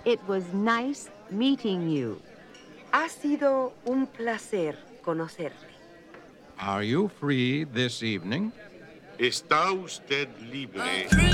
It was nice meeting you. Ha sido un placer conocerte. Are you free this evening? ¿Está usted libre?